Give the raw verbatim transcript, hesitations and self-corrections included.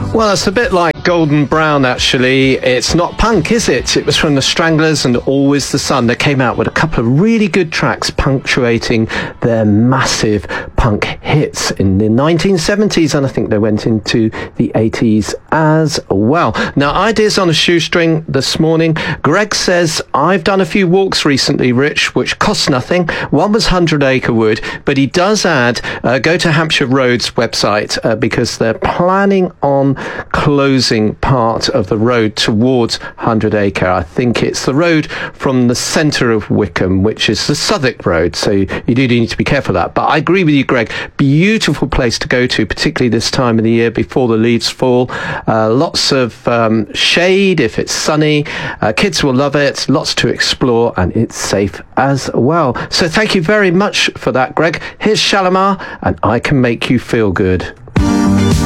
Well, it's a bit like Golden Brown, actually. It's not punk, is it? It was from the Stranglers and Always the Sun. They came out with a couple of really good tracks punctuating their massive punk hits in the nineteen seventies, and I think they went into the eighties as well. Now, ideas on a shoestring this morning. Greg says, I've done a few walks recently, Rich, which cost nothing. One was Hundred Acre Wood, but he does add, uh, go to Hampshire Road's website uh, because they're planning on closing part of the road towards Hundred Acre. I think it's the road from the centre of Wickham, which is the Southwark Road, so you do need to be careful of that. But I agree with you, Greg. Beautiful place to go to, particularly this time of the year before the leaves fall. Uh, lots of um, shade if it's sunny. Uh, kids will love it. Lots to explore, and it's safe as well. So thank you very much for that, Greg. Here's Shalimar, and I Can Make You Feel Good.